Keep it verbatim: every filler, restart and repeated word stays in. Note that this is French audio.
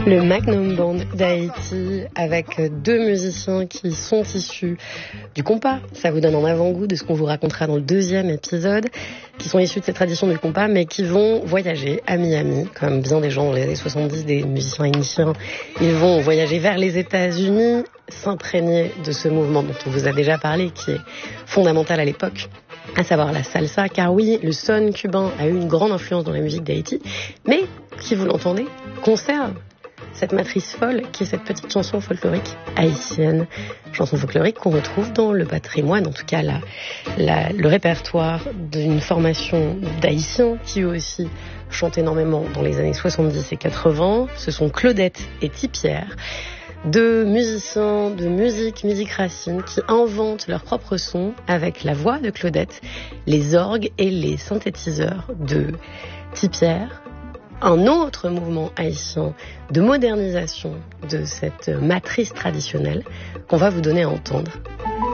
Le Magnum Band d'Haïti avec deux musiciens qui sont issus du compas. Ça vous donne un avant-goût de ce qu'on vous racontera dans le deuxième épisode, qui sont issus de cette tradition du compas, mais qui vont voyager à Miami, comme bien des gens dans les années soixante-dix, des musiciens haïtiens. Ils vont voyager vers les États-Unis, s'imprégner de ce mouvement dont on vous a déjà parlé, qui est fondamental à l'époque, à savoir la salsa, car oui, le son cubain a eu une grande influence dans la musique d'Haïti, mais, qui vous l'entendez, conserve cette matrice folle qui est cette petite chanson folklorique haïtienne, chanson folklorique qu'on retrouve dans le patrimoine, en tout cas la, la, le répertoire d'une formation d'haïtiens qui eux aussi chantent énormément dans les années soixante-dix et quatre-vingts. Ce sont Claudette et Tipierre, deux musiciens de musique, musique racine, qui inventent leur propre son avec la voix de Claudette, les orgues et les synthétiseurs de Tipierre. Un autre mouvement haïtien de modernisation de cette matrice traditionnelle qu'on va vous donner à entendre.